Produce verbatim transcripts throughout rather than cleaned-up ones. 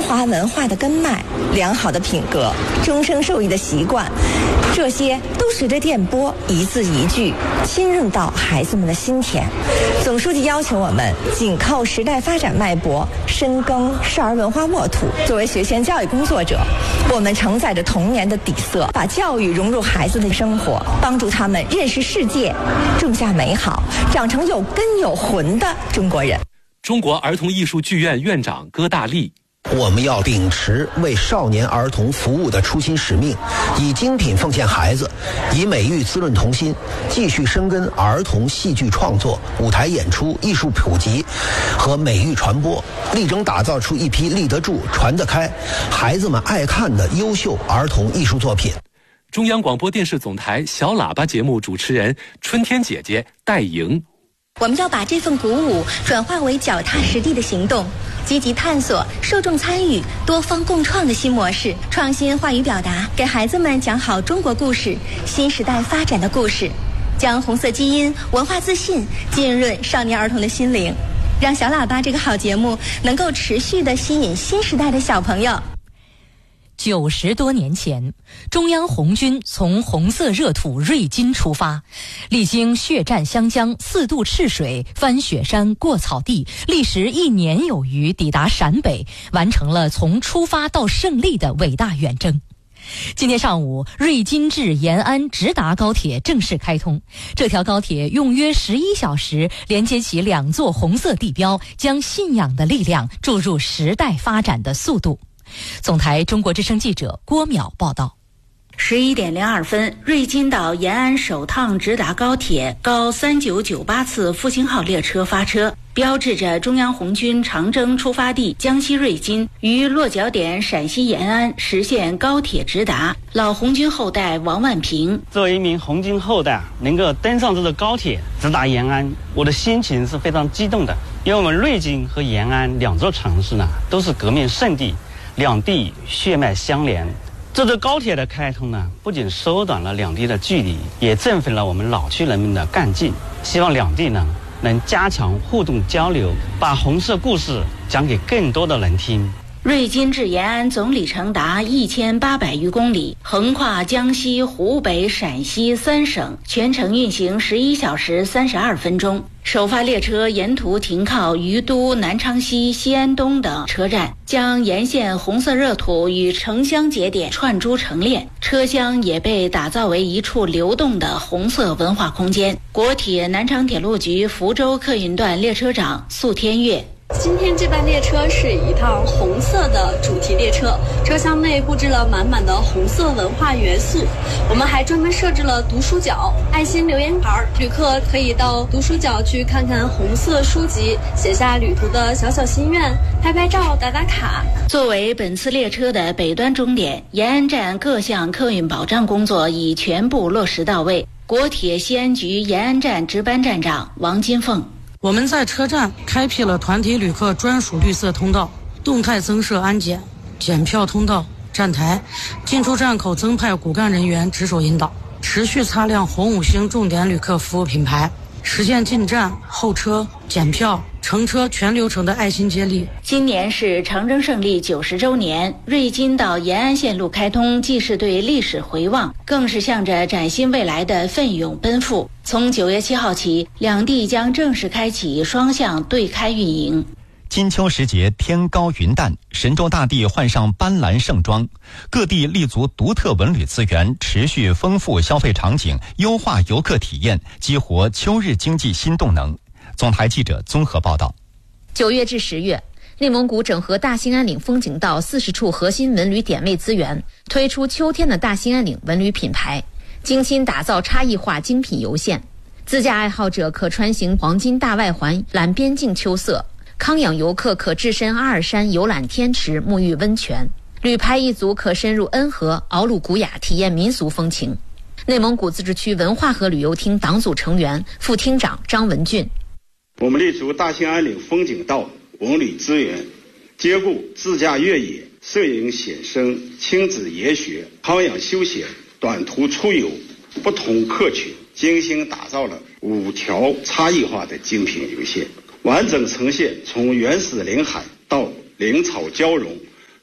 华文化的根脉、良好的品格、终生受益的习惯，这些都随着电波一字一句侵入到孩子们的心田。总书记要求我们紧扣时代发展脉搏，深耕少儿文化沃土。作为学前教育工作者，我们承载着童年的底色，把教育融入孩子的生活，帮助他们认识世界，种下美好，长成有根有魂的中国人。 中国儿童艺术剧院院长戈大力， 我们要秉持为少年儿童服务的初心使命，以精品奉献孩子，以美育滋润童心，继续深耕儿童戏剧创作、舞台演出、艺术普及和美育传播，力争打造出一批立得住、传得开、孩子们爱看的优秀儿童艺术作品。 中央广播电视总台小喇叭节目主持人春天姐姐戴莹， 我们要把这份鼓舞转化为脚踏实地的行动，积极探索受众参与、多方共创的新模式，创新话语表达，给孩子们讲好中国故事、新时代发展的故事，将红色基因、文化自信浸润少年儿童的心灵，让小喇叭这个好节目能够持续地吸引新时代的小朋友。 九十多年前，中央红军从红色热土瑞金出发，历经血战湘江、四渡赤水、翻雪山、过草地，历时一年有余，抵达陕北，完成了从出发到胜利的伟大远征。今天上午，瑞金至延安直达高铁正式开通。这条高铁用约十一小时连接起两座红色地标，将信仰的力量注入时代发展的速度。总台中国之声记者郭淼报道。 十一点零二分，瑞金到延安首趟直达高铁高三九九八次复兴号列车发车，标志着中央红军长征出发地江西瑞金于落脚点陕西延安实现高铁直达。老红军后代王万平， 作为一名红军后代，能够登上这个高铁直达延安，我的心情是非常激动的，因为我们瑞金和延安两座城市呢，都是革命圣地，两地血脉相连。这座高铁的开通呢，不仅缩短了两地的距离，也振奋了我们老区人民的干劲。希望两地呢能加强互动交流，把红色故事讲给更多的人听。 瑞金至延安总里程达一千八百余公里，横跨江西、湖北、陕西三省，全程运行十一小时三十二分钟。首发列车沿途停靠于都、南昌西、西安东等车站，将沿线红色热土与城乡节点串珠成链。车厢也被打造为一处流动的红色文化空间。国铁南昌铁路局福州客运段列车长宿天月， 今天这班列车是一趟红色的主题列车，车厢内布置了满满的红色文化元素。我们还专门设置了读书角、爱心留言牌，旅客可以到读书角去看看红色书籍，写下旅途的小小心愿，拍拍照、打打卡。 作为本次列车的北端终点，延安站各项客运保障工作已全部落实到位。国铁西安局延安站值班站长王金凤， 我们在车站开辟了团体旅客专属绿色通道，动态增设安检、检票通道、站台，进出站口增派骨干人员值守引导，持续擦亮红五星重点旅客服务品牌，实现进站、候车、检票、乘车全流程的爱心接力。 今年是长征胜利九十周年，瑞金到延安线路开通，既是对历史回望，更是向着崭新未来的奋勇奔赴。从九月七号起，两地将正式开启双向对开运营。 金秋时节，天高云淡，神州大地换上斑斓盛装，各地立足独特文旅资源，持续丰富消费场景，优化游客体验，激活秋日经济新动能。总台记者综合报道。 九月至十月，内蒙古整合大兴安岭风景道四十处核心文旅点位资源，推出秋天的大兴安岭文旅品牌，精心打造差异化精品游线。自驾爱好者可穿行黄金大外环览边境秋色，康养游客可置身阿尔山游览天池沐浴温泉，旅排一族可深入恩和敖鲁古雅体验民俗风情。内蒙古自治区文化和旅游厅党组成员、副厅长张文俊， 我们立足大兴安岭风景道文旅资源，兼顾自驾越野、摄影写生、亲子研学、康养休闲、短途出游不同客群，精心打造了五条差异化的精品游线，完整呈现从原始林海到林草交融、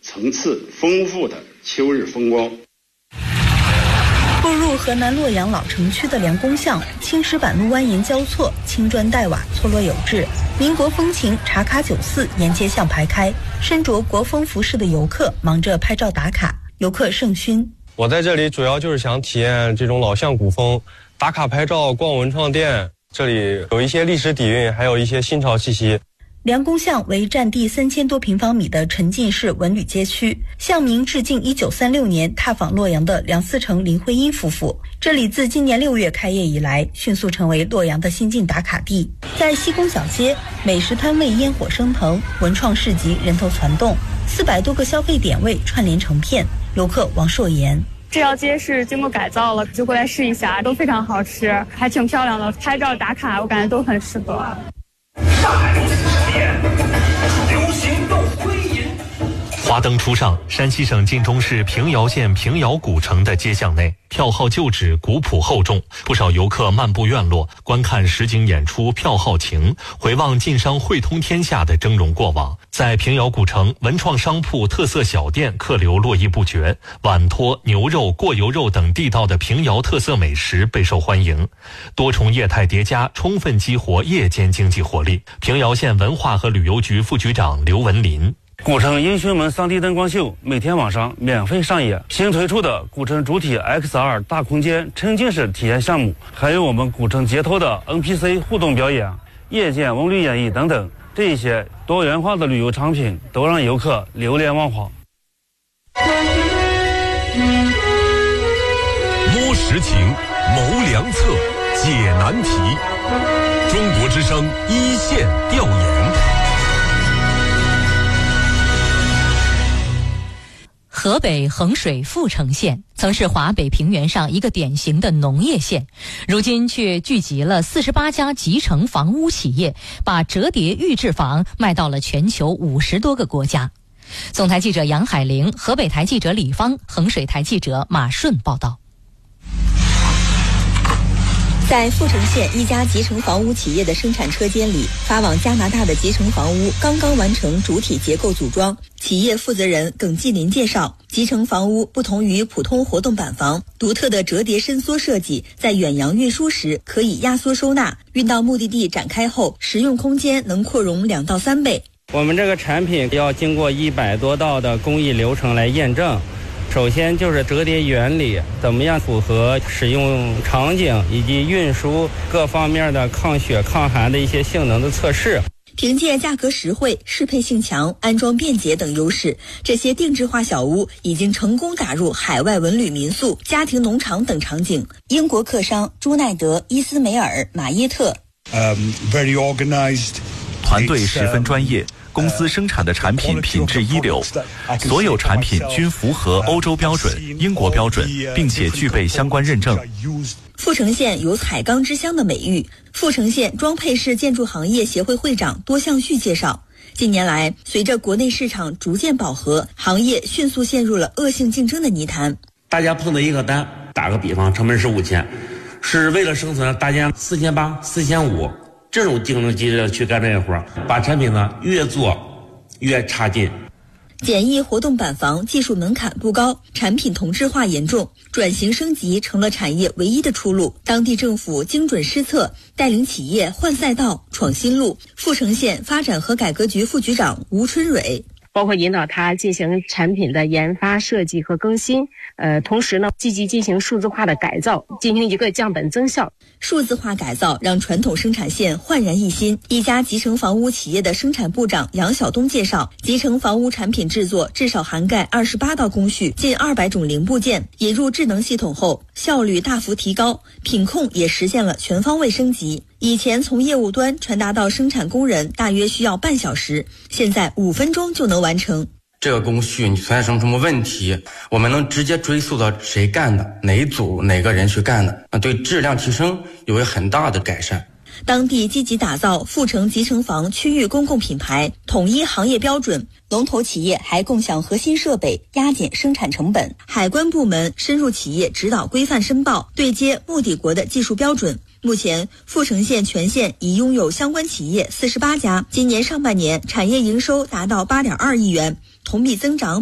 层次丰富的秋日风光。 步入河南洛阳老城区的梁公巷，青石板路蜿蜒交错，青砖黛瓦错落有致，民国风情茶卡酒肆沿街巷排开，身着国风服饰的游客忙着拍照打卡，游客盛勋。 我在这里主要就是想体验这种老巷古风，打卡拍照，逛文创店，这里有一些历史底蕴，还有一些新潮气息。 梁公巷为占地三千多平方米的沉浸式文旅街区，巷名致敬一九三六年踏访洛阳的梁思成、林徽因夫妇。这里自今年六月开业以来，迅速成为洛阳的新晋打卡地。在西宫小街，美食摊位烟火升腾，文创市集人头攒动，四百多个消费点位串联成片。游客王硕言。 这条街是经过改造了，就过来试一下，都非常好吃，还挺漂亮的，拍照打卡我感觉都很适合。 流行动归隐。 华灯初上，山西省晋中市平遥县平遥古城的街巷内，票号旧址，古朴厚重，不少游客漫步院落，观看实景演出《票号情》，回望晋商汇通天下的峥嵘过往。在平遥古城，文创商铺、特色小店客流络绎不绝，碗托、牛肉、过油肉等地道的平遥特色美食备受欢迎。多重业态叠加，充分激活夜间经济活力。平遥县文化和旅游局副局长刘文林。 古城英雄门 三 D 灯光秀每天晚上免费上演，新推出的古城主体 X R 大空间沉浸式体验项目，还有我们古城街头的 N P C 互动表演、夜间文旅演绎等等，这一些多元化的旅游产品都让游客流连忘返。 摸实情，谋良策，解难题。中国之声一线调研。 河北衡水阜城县曾是华北平原上一个典型的农业县，如今却聚集了四十八家集成房屋企业，把折叠预制房卖到了全球五十多个国家。总台记者杨海玲，河北台记者李芳，衡水台记者马顺报道。 在阜城县一家集成房屋企业的生产车间里，发往加拿大的集成房屋刚刚完成主体结构组装。企业负责人耿继林介绍，集成房屋不同于普通活动板房，独特的折叠伸缩设计，在远洋运输时可以压缩收纳，运到目的地展开后，实用空间能扩容两到三倍。 我们这个产品要经过一百多道的工艺流程来验证。首先就是折叠原理怎么样符合使用场景以及运输各方面的抗雪抗寒的一些性能的测试。 凭借价格实惠、适配性强、安装便捷等优势，这些定制化小屋已经成功打入海外文旅民宿、家庭农场等场景。英国客商朱奈德、伊斯梅尔、马耶特。 Um, very organized. 团队十分专业，公司生产的产品品质一流，所有产品均符合欧洲标准、英国标准，并且具备相关认证。 阜城县有海钢之乡的美誉。阜城县装配式建筑行业协会会长多向旭介绍，近年来随着国内市场逐渐饱和，行业迅速陷入了恶性竞争的泥潭。 大家碰到一个单，打个比方，成本是五千，是为了生存，大家四千八、四千五。这种竞争激烈去干这个活，把产品呢越做越差劲。 简易活动板房技术门槛不高，产品同质化严重，转型升级成了产业唯一的出路。当地政府精准施策，带领企业换赛道、闯新路。阜城县发展和改革局副局长吴春蕊。 包括引导他进行产品的研发、设计和更新，呃，同时呢，积极进行数字化的改造，进行一个降本增效。 数字化改造让传统生产线焕然一新。一家集成房屋企业的生产部长杨晓东介绍，集成房屋产品制作至少涵盖二十八道工序，近二百种零部件。引入智能系统后，效率大幅提高，品控也实现了全方位升级。以前从业务端传达到生产工人大约需要半小时，现在五分钟就能完成。 这个工序你存在什么什么问题，我们能直接追溯到谁干的，哪一组哪个人去干的，对质量提升有个很大的改善。 当地积极打造阜城集成房区域公共品牌，统一行业标准，龙头企业还共享核心设备，压减生产成本。海关部门深入企业指导规范申报，对接目的国的技术标准。目前，阜城县全县已拥有相关企业四十八家，今年上半年产业营收达到八点二亿元，同比增长